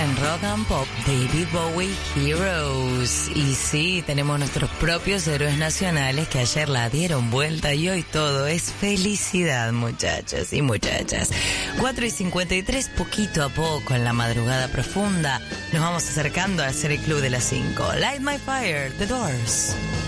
en Rock and Pop, David Bowie Heroes. Y sí, tenemos nuestros propios héroes nacionales que ayer la dieron vuelta y hoy todo es felicidad, muchachos y muchachas. 4:53, poquito a poco en la madrugada profunda, nos vamos acercando a hacer el club de las 5. Light My Fire, The Doors.